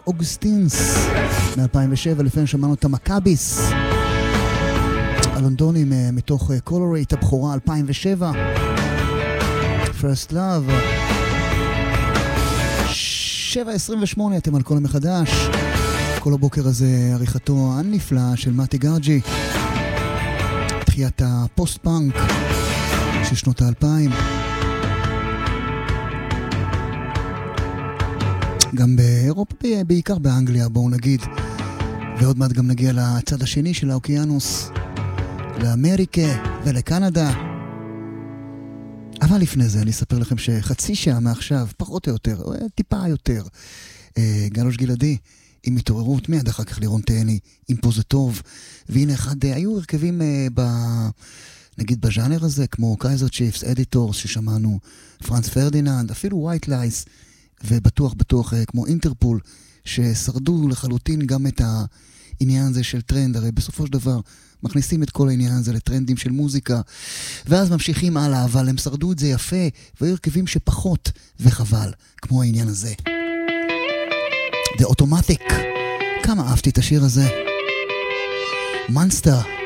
אוגוסטינס מ-2007, לפני שמענו את המקאביס הלונדונים מתוך קולורייט, הבכורה 2007, First Love. 7:28 אתם על כל המחדש. כל הבוקר הזה עריכתו הנפלא של מתי גרג'י, תחיית הפוסט-פאנק של שנות ה-2000, גם באירופה, בעיקר באנגליה, בואו נגיד, ועוד מעט גם נגיע לצד השני של האוקיינוס, לאמריקה ולקנדה. אבל לפני זה אני אספר לכם שחצי שעה מעכשיו, פחות או יותר, או טיפה יותר, גלוש גלעדי עם התעוררות, מיד אחר כך לירון תהני עם פה זה טוב. והנה אחד, היו הרכבים נגיד בז'אנר הזה, כמו קייזר צ'יפס, אדיטורס ששמענו, פרנס פרדיננד, אפילו ווייט לייס, ובטוח כמו אינטרפול, ששרדו לחלוטין גם את העניין הזה של טרנד. הרי בסופו של דבר מכניסים את כל העניין הזה לטרנדים של מוזיקה, ואז ממשיכים הלאה, אבל הם שרדו את זה יפה, והיו הרכבים שפחות, וחבל, כמו העניין הזה. The Automatic, כמה אהבתי את השיר הזה. Monster.